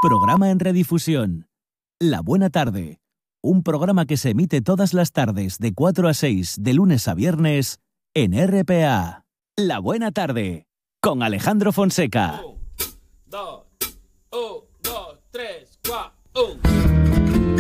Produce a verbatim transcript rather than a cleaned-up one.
Programa en redifusión. La Buena Tarde. Un programa que se emite todas las tardes de cuatro a seis de lunes a viernes en R P A. La Buena Tarde con Alejandro Fonseca.